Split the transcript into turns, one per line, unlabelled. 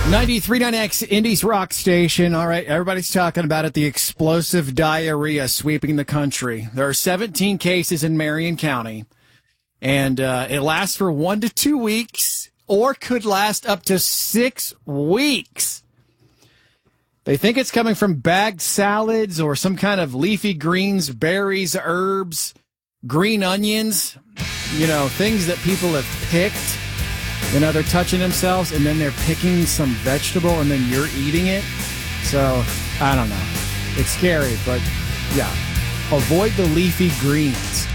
93.9X, Indy's rock station. All right, everybody's talking about it. The explosive diarrhea sweeping the country. There are 17 cases in Marion County, and it lasts for 1 to 2 weeks or could last up to 6 weeks. They think it's coming from bagged salads or some kind of leafy greens, berries, herbs, green onions, things that people have picked. They're touching themselves, and then they're picking some vegetable, and then you're eating it. So, I don't know. It's scary, but yeah. Avoid the leafy greens.